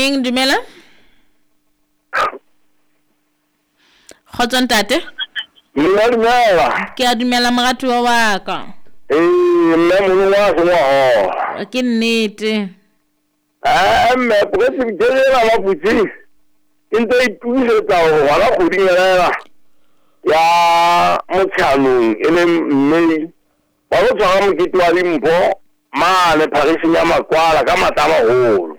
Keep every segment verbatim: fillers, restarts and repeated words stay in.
Moyeng dumela. Khotson tate. Nna dumela. Ke a dumela moratuwa wa ka. Eh, nna mo wa se wa. Ke nnete. Ah, me president la la putsi. Into ituse tsa ho wala go dingela. Ya motshano ene mme ba go tsara mo kitwa limpo ma le Paris nya makwala ka matama holo.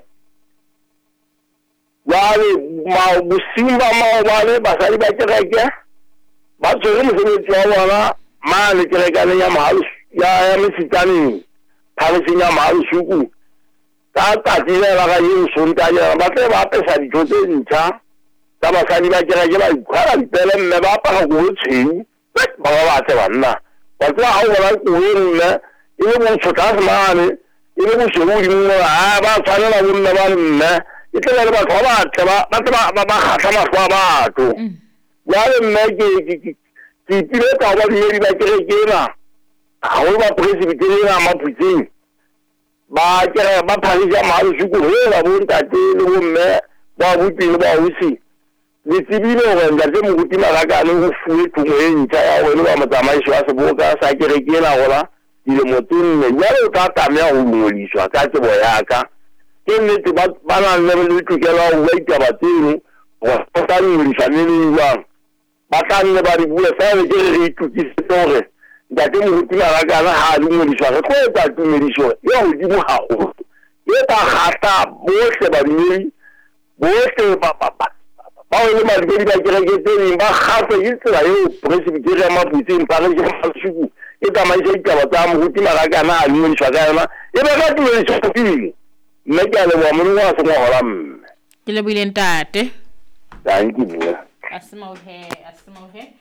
Wale ma busimba ma wale basali ba kereke. Ba tsere mo se tsa wala ma le kereke ya mahalu ya ya misitani Paris nya mahalu shuku. Ta ta dile la ga yin sonta ya ba te ba pesa di tsote ntsha. Ta ba sali ba kereke ba ikhala dipele mme ba pa go tsheng. Ba ba tse banna. Ba tla ha wala ko yin ile mo tsota mane ile mo shego di mo a ba tshwana la bonna ba nne e tla le ba tla ba tla ba ba ba ba khatla ma ba to ya le mme ke ke ke tile ka ba di ba kereke na ha o ba president na ma putsing ba kere ba phalisa ma lu shuku he ba bonta te le bo mme ba buti le ba usi le tsibile go nda tse mo buti ma ka le go fuwe tumo e ntsa ya go le ba motsamaiso wa seboka sa kereke na gola ile motun ne ya le ka ta me go moliswa ka tse boyaka ke nnete ba ba na le le tukela go waita bateng go tsaka le tsane le wa ba ka nne ba di bua fa le ke re tukise tore da ke mo buti ma ka na ha le moliswa go ta tumediso ya go di mo ha go e ta gata bohle ba di bohle ba ba ba ba o le ma di ba kereke tse ba gape e tsela yo president ya maputsing pa le ja shuku e ka mai se ka ba mo buti ma ka na le moliswa ka na e ba ka tumediso go file mme ke le wa mo wa se mo hola mme Ke le buile ntate. Thank you. Asima uhe, asima uhe.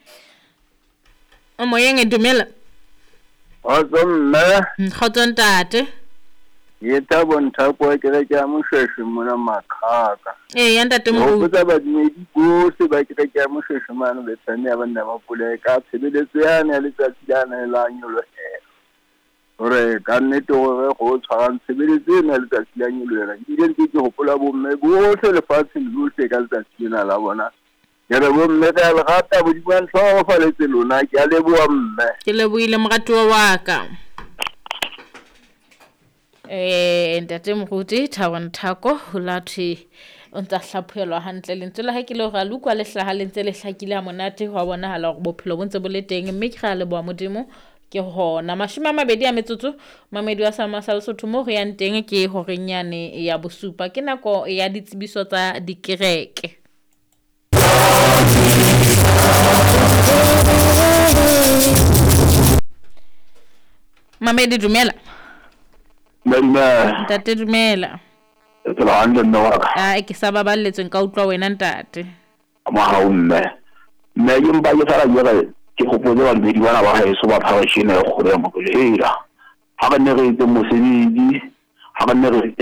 O Moyeng dumela. O mme Khotson tate. ye ta bontsha kwa kere ke mo sheshe mona makhaka. Eh ya ntate mo. Go tsa ba dimedi go se ba kere ke mo sheshe mane be tsane ya bana ba pula ka tshebeletso ya ne le tsa tsana la nyolo he. Ore ka nnete gore go tshwara tshebeletso ne le tsa tsana nyolo ya di dintse ke gopola bo mme bo se le fatse le se ka tsa tsena la bona. Ya re bo mme ka le gata bo di bana tshwara fa le tselona ke a le bo mme. Ke le buile moratuwa wa ka. Eh ntate moruti Thabang Thako holathi o ntsa hlaphelwa hantle lentswe la ha ke le ga lukwa le hlaha lentse le hlakile a monate ho bona hala go bophelo bontse bo le teng mme ke ga le boa modimo ke hona mashima mabedi a metsotso mamedi wa sama sa Lesotho mo go yang teng ke horenyane ya bosupa ke nako ya ditsebiso tsa dikereke. Mamedi dumela. Nna Ntate dumela. tla anda no Ah ke sa baballetseng ka utlwa wena ntate. ma ha mme mme ke mpa ke fara jere ke gopotse ba di bana ba heso ba pharashine go re mo go hela ha ba ne re itse mo sebedi ha ba ne re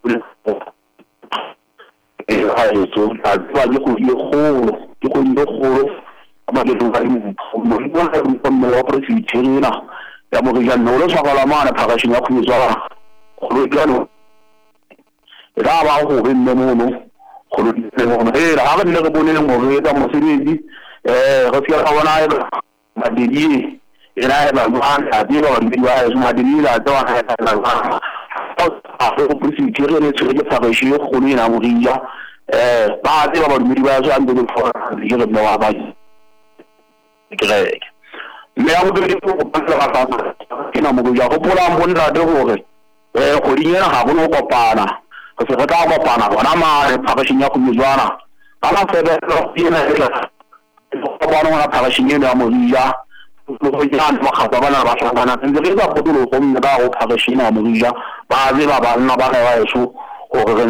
e ha heso a ba le go ye go ke go ye go ba ke ba mo mo ba ha mo mo wa president ya mo ga no lo sa la mana pharashine go tswa go re no ra ba go re nne mo no go re mo e ra ga nne go bone mo re ta mo sebedi eh go tsaya ga bona e madiri era e ba mwana di ba ndi wa e madiri la to ha ta la a go prisi kire ne tsere ke fa shi go ni na mo ria eh ba di ba ndi wa so ande go di go no wa ba kire me a go di ko ba la ba ke na mo ya go pola mo nda de go re eh go di nyana ga go no kopana go se go ta kopana bona ma re pha shi nya go mizwana ala fe be lo ina e ba bona pha shi nya mo ria go ya mo ga ba bana ba tsana ntse re ba go tlo go nna ba go pha shi nya mo ria ba ze ba ba nna ba ga ba eso go re